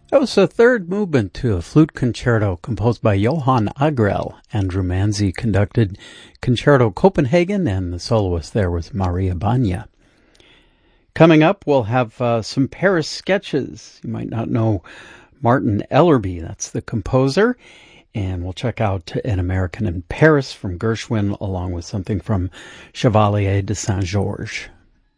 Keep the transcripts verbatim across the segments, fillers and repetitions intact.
That was the third movement to a flute concerto composed by Johann Agrell. Andrew Manzi conducted Concerto Copenhagen, and the soloist there was Maria Banya. Coming up, we'll have uh, some Paris sketches. You might not know Martin Ellerby, that's the composer. And we'll check out An American in Paris from Gershwin, along with something from Chevalier de Saint-Georges.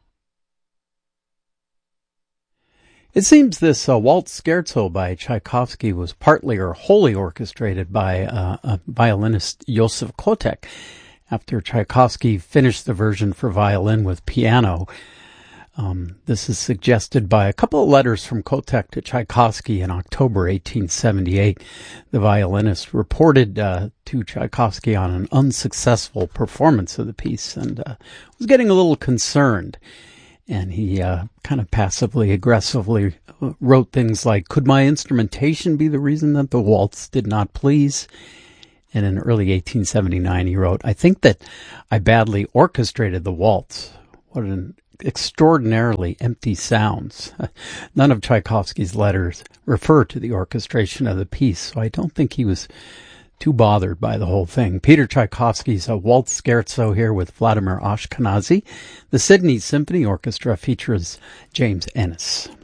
It seems this uh, waltz scherzo by Tchaikovsky was partly or wholly orchestrated by uh, a violinist Joseph Kotek. After Tchaikovsky finished the version for violin with piano, um, this is suggested by a couple of letters from Kotek to Tchaikovsky in October eighteen seventy-eight. The violinist reported uh, to Tchaikovsky on an unsuccessful performance of the piece and uh, was getting a little concerned. And he uh, kind of passively, aggressively wrote things like, "Could my instrumentation be the reason that the waltz did not please?" And in early eighteen seventy-nine, he wrote, "I think that I badly orchestrated the waltz. What an extraordinarily empty sounds." None of Tchaikovsky's letters refer to the orchestration of the piece, so I don't think he was too bothered by the whole thing. Peter Tchaikovsky's a waltz scherzo here with Vladimir Ashkenazy. The Sydney Symphony Orchestra features James Ennis.